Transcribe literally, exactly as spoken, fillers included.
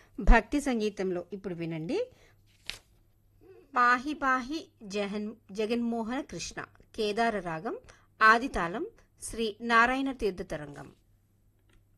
భక్తి సంగీతంలో ఇప్పుడు వినండి. పాహి పాహి జగన్ జగన్మోహన కృష్ణ కేదార రాగం ఆదితాళం శ్రీ నారాయణ తీర్థ తరంగం.